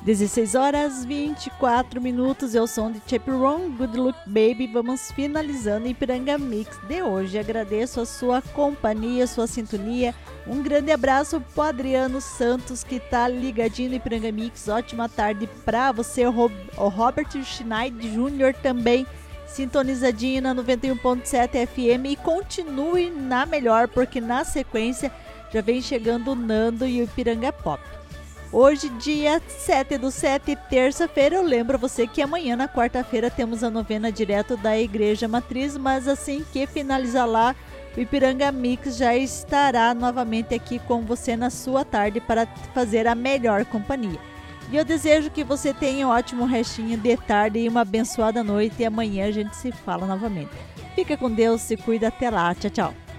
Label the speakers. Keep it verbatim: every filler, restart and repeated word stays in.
Speaker 1: dezesseis horas e vinte e quatro minutos, eu sou de Chaperon, Good Luck Baby. Vamos finalizando o Ipiranga Mix de hoje. Agradeço a sua companhia, a sua sintonia. Um grande abraço pro Adriano Santos, que tá ligadinho no Ipiranga Mix. Ótima tarde pra você, o Robert Schneider Júnior também sintonizadinho na noventa e um ponto sete F M. E continue na melhor, porque na sequência já vem chegando o Nando e o Ipiranga Pop. Hoje, dia sete do sete, terça-feira, eu lembro você que amanhã, na quarta-feira, temos a novena direto da Igreja Matriz, mas assim que finalizar lá, o Ipiranga Mix já estará novamente aqui com você na sua tarde para fazer a melhor companhia. E eu desejo que você tenha um ótimo restinho de tarde e uma abençoada noite, e amanhã a gente se fala novamente. Fica com Deus, se cuida, até lá, tchau, tchau.